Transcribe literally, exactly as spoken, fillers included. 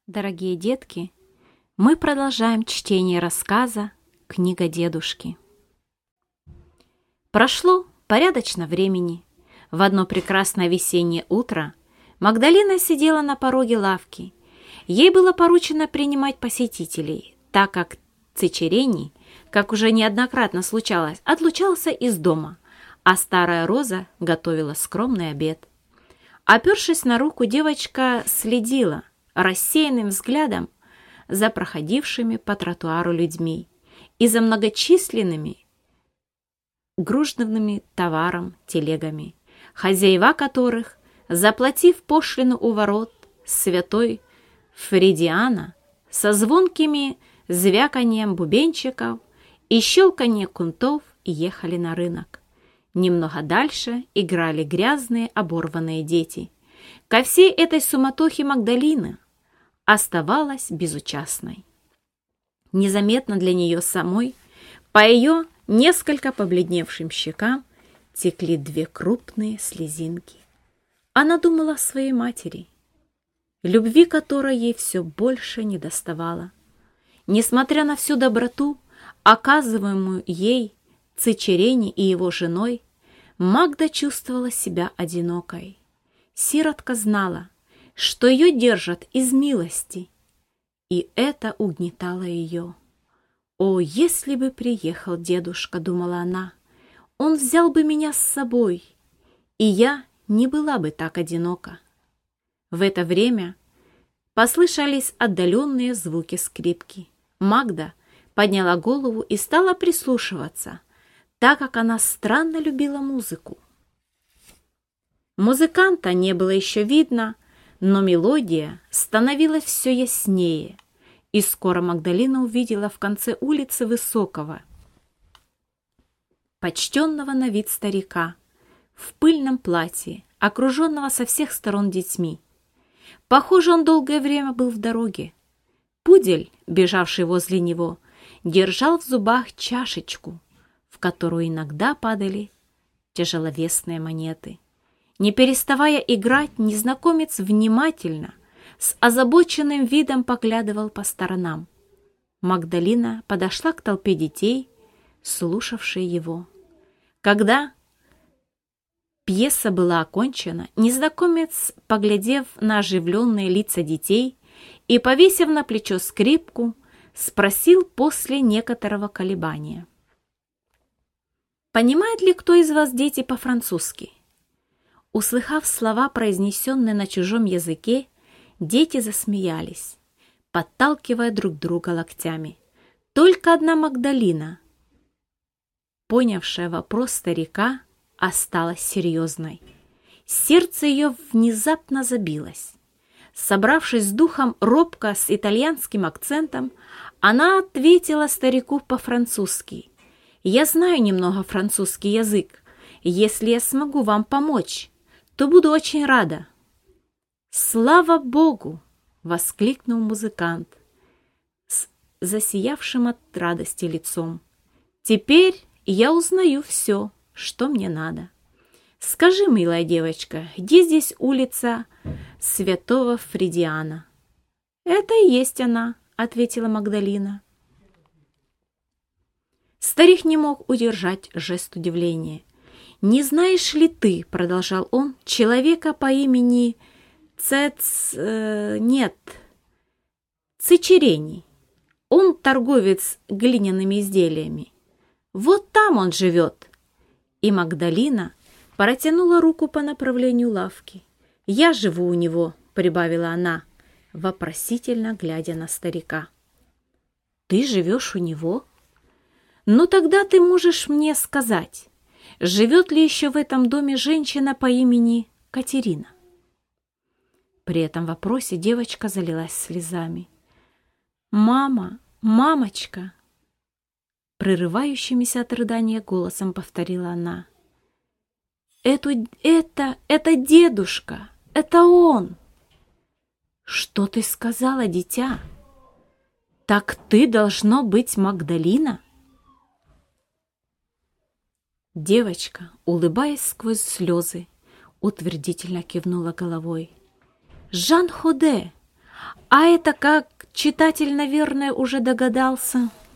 Дорогие детки, мы продолжаем чтение рассказа «Книга дедушки». Прошло порядочно времени. В одно прекрасное весеннее утро Магдалина сидела на пороге лавки. Ей было поручено принимать посетителей, так как Цичерений, как уже неоднократно случалось, отлучался из дома, а старая Роза готовила скромный обед. Опершись на руку, девочка следила рассеянным взглядом за проходившими по тротуару людьми и за многочисленными груженными товаром телегами, хозяева которых, заплатив пошлину у ворот святой Фридиана, со звонкими звяканием бубенчиков и щелканье кунтов ехали на рынок. Немного дальше играли грязные оборванные дети. Ко всей этой суматохе Магдалина оставалась безучастной. Незаметно для нее самой по ее несколько побледневшим щекам текли две крупные слезинки. Она думала о своей матери, любви которой ей все больше недоставало. Несмотря на всю доброту, оказываемую ей Цичерени и его женой, Магда чувствовала себя одинокой. Сиротка знала, что ее держат из милости, и это угнетало ее. «О, если бы приехал дедушка, — думала она, — он взял бы меня с собой, и я не была бы так одинока». В это время послышались отдаленные звуки скрипки. Магда подняла голову и стала прислушиваться, так как она странно любила музыку. Музыканта не было еще видно, но мелодия становилась все яснее, и скоро Магдалина увидела в конце улицы высокого, почтенного на вид старика в пыльном платье, окруженного со всех сторон детьми. Похоже, он долгое время был в дороге. Пудель, бежавший возле него, держал в зубах чашечку, в которую иногда падали тяжеловесные монеты. Не переставая играть, незнакомец внимательно, с озабоченным видом поглядывал по сторонам. Магдалина подошла к толпе детей, слушавшей его. Когда пьеса была окончена, незнакомец, поглядев на оживленные лица детей и повесив на плечо скрипку, спросил после некоторого колебания: «Понимает ли кто из вас, дети, по-французски?» Услыхав слова, произнесенные на чужом языке, дети засмеялись, подталкивая друг друга локтями. Только одна Магдалина, понявшая вопрос старика, осталась серьезной. Сердце ее внезапно забилось. Собравшись с духом, робко, с итальянским акцентом, она ответила старику по-французски: «Я знаю немного французский язык. Если я смогу вам помочь, то буду очень рада». «Слава Богу!» — воскликнул музыкант с засиявшим от радости лицом. «Теперь я узнаю все, что мне надо. Скажи, милая девочка, где здесь улица святого Фридиана?» «Это и есть она», — ответила Магдалина. Старик не мог удержать жест удивления. «Не знаешь ли ты, — продолжал он, — человека по имени Цец... Э, нет, Цичерений? Он торговец глиняными изделиями. Вот там он живет». И Магдалина протянула руку по направлению лавки. «Я живу у него», — прибавила она, вопросительно глядя на старика. «Ты живешь у него? Ну тогда ты можешь мне сказать, живет ли еще в этом доме женщина по имени Катерина?» При этом вопросе девочка залилась слезами. «Мама, мамочка!» Прерывающимися от рыдания голосом повторила она. «Эту, это, это дедушка, это он!» «Что ты сказала, дитя? Так ты, должно быть, Магдалина?» Девочка, улыбаясь сквозь слезы, утвердительно кивнула головой. «Жан Ходе! А это, как читатель, наверное, уже догадался,